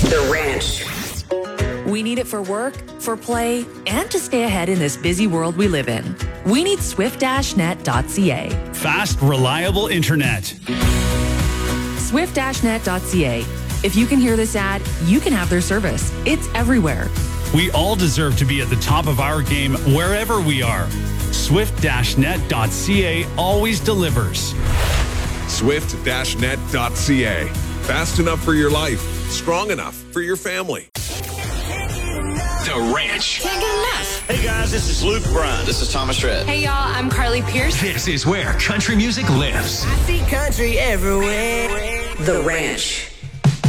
The Ranch. We need it for work, for play, and to stay ahead in this busy world we live in. We need swift-net.ca. Fast, reliable internet. Swift-net.ca. If you can hear this ad, you can have their service. It's everywhere. We all deserve to be at the top of our game wherever we are. Swift-net.ca always delivers. Swift-net.ca. Fast enough for your life, strong enough for your family. The Ranch. Can't get enough. Hey guys, this is Luke Bryan. This is Thomas Rhett. Hey y'all, I'm Carly Pierce. This is where country music lives. I see country everywhere. The Ranch.